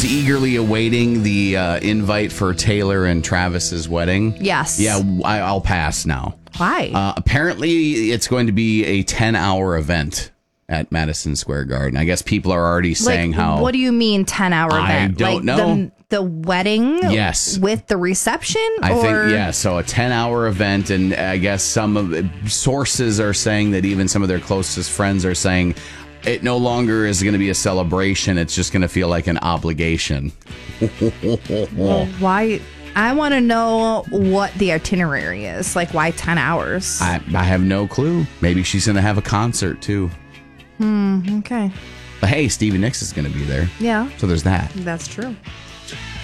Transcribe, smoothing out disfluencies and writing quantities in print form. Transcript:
eagerly awaiting the invite for Taylor and Travis's wedding? Yes. Yeah, I'll pass now. Why? Apparently, it's going to be a 10-hour event at Madison Square Garden. I guess people are already saying how... What do you mean 10-hour event? I don't know. The wedding? Yes. With the reception? I think, yeah. So a 10-hour event, and I guess some of sources are saying that even some of their closest friends are saying it no longer is going to be a celebration. It's just going to feel like an obligation. Well, why? I want to know what the itinerary is. Like, why 10 hours? I have no clue. Maybe she's going to have a concert, too. Okay. But hey, Stevie Nicks is going to be there. Yeah. So there's that. That's true.